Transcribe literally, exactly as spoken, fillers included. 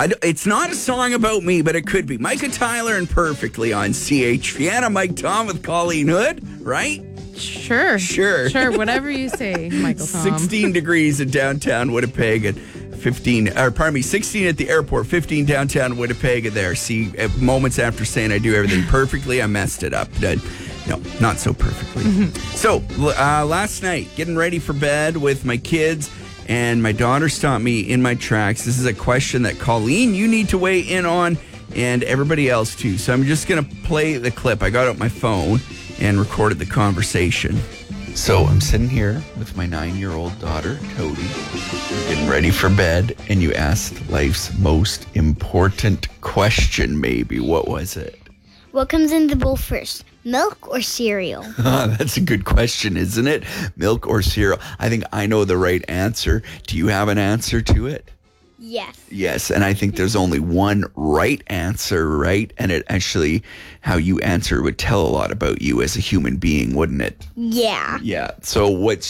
I d it's not a song about me, but it could be. Micah Tyler and Perfectly on C H. Vienna, Mike Tom with Colleen Hood, right? Sure. Sure. Sure, whatever you say, Michael Tom. sixteen degrees in downtown Winnipeg and fifteen, or pardon me, sixteen at the airport, fifteen downtown Winnipeg. And there, see, uh, moments after saying I do everything perfectly, I messed it up. Uh, no, not so perfectly. Mm-hmm. So, uh, last night, getting ready for bed with my kids, and my daughter stopped me in my tracks. This is a question that, Colleen, you need to weigh in on, and everybody else too. So I'm just going to play the clip. I got out my phone and recorded the conversation. So I'm sitting here with my nine-year-old daughter, Cody, getting ready for bed, and you asked life's most important question, maybe. What was it? What comes in the bowl first, milk or cereal? That's a good question, isn't it? Milk or cereal? I think I know the right answer. Do you have an answer to it? Yes. Yes, and I think there's only one right answer, right? And it actually, how you answer would tell a lot about you as a human being, wouldn't it? Yeah. Yeah. So what's